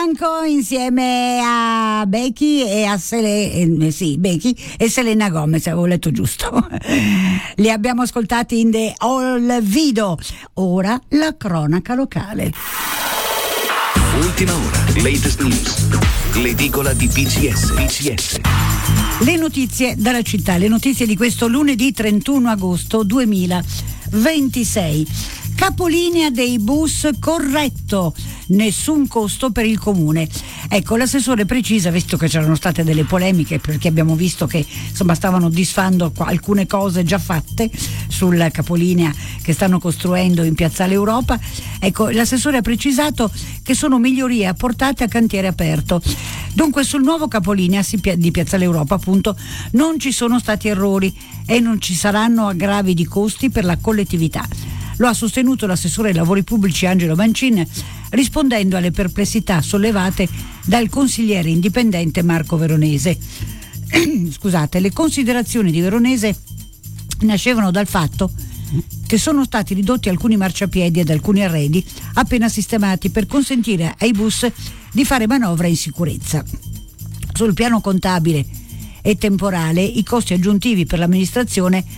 Bianco insieme a Becky e a Becky e Selena Gomez, avevo letto giusto. Li abbiamo ascoltati in The Olvido. Ora la cronaca locale. Ultima ora, latest news, l'edicola di PCS. Le notizie dalla città, le notizie di questo lunedì 31 agosto 2026. Capolinea dei bus corretto, nessun costo per il comune. Ecco, l'assessore precisa, visto che c'erano state delle polemiche perché abbiamo visto che insomma stavano disfando alcune cose già fatte sul capolinea che stanno costruendo in Piazzale Europa. Ecco, l'assessore ha precisato che sono migliorie apportate a cantiere aperto. Dunque sul nuovo capolinea di Piazzale Europa appunto non ci sono stati errori e non ci saranno aggravi di costi per la collettività. Lo ha sostenuto l'assessore ai lavori pubblici Angelo Mancin rispondendo alle perplessità sollevate dal consigliere indipendente Marco Veronese. Scusate, le considerazioni di Veronese nascevano dal fatto che sono stati ridotti alcuni marciapiedi ed alcuni arredi appena sistemati per consentire ai bus di fare manovra in sicurezza. Sul piano contabile e temporale i costi aggiuntivi per l'amministrazione